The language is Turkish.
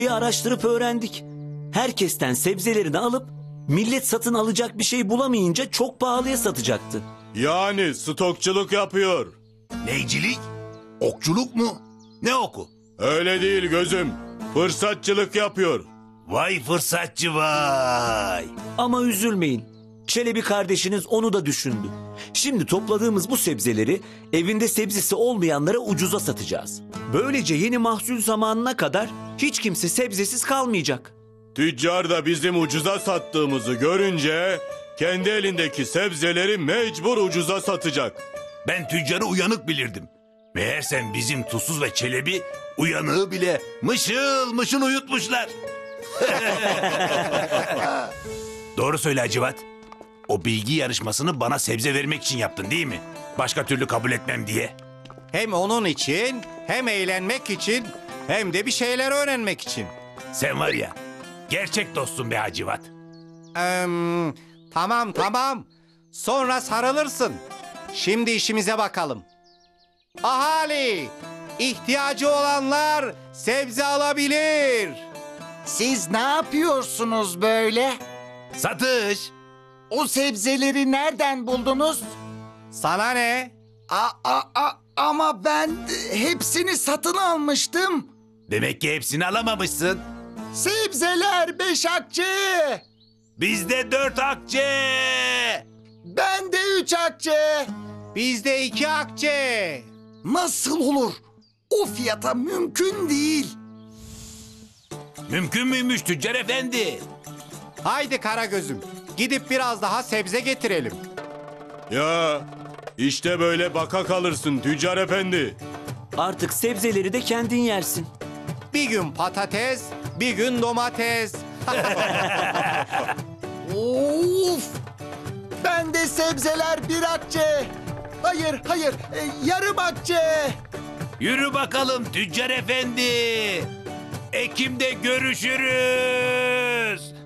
araştırıp öğrendik. Herkesten sebzelerini alıp millet satın alacak bir şey bulamayınca çok pahalıya satacaktı. Yani stokçuluk yapıyor. Neycilik? Okçuluk mu? Ne oku? Öyle değil gözüm. Fırsatçılık yapıyor. Vay fırsatçı vay. Ama üzülmeyin. Çelebi kardeşiniz onu da düşündü. Şimdi topladığımız bu sebzeleri evinde sebzesi olmayanlara ucuza satacağız. Böylece yeni mahsul zamanına kadar hiç kimse sebzesiz kalmayacak. Tüccar da bizim ucuza sattığımızı görünce kendi elindeki sebzeleri mecbur ucuza satacak. Ben tüccarı uyanık bilirdim. Meğersem bizim Tuzsuz ve Çelebi uyanığı bile mışıl mışıl uyutmuşlar. Doğru söyle Hacivat. O bilgi yarışmasını bana sebze vermek için yaptın değil mi? Başka türlü kabul etmem diye. Hem onun için, hem eğlenmek için, hem de bir şeyler öğrenmek için. Sen var ya, gerçek dostsun be Hacivat. Tamam. Sonra sarılırsın. Şimdi işimize bakalım. Ahali, ihtiyacı olanlar sebze alabilir. Siz ne yapıyorsunuz böyle? Satış. O sebzeleri nereden buldunuz? Sana ne? Ama ben hepsini satın almıştım. Demek ki hepsini alamamışsın. Sebzeler 5 akçe. Bizde 4 akçe. Ben de 3 akçe. Bizde 2 akçe. Nasıl olur? O fiyata mümkün değil. Mümkün müymüş tüccar efendi? Haydi Karagöz'üm, gidip biraz daha sebze getirelim. Ya işte böyle baka kalırsın tüccar efendi. Artık sebzeleri de kendin yersin. Bir gün patates, bir gün domates. Of! Ben de sebzeler 1 akçe. Hayır, yarım akçe. Yürü bakalım tüccar efendi. Ekim'de görüşürüz.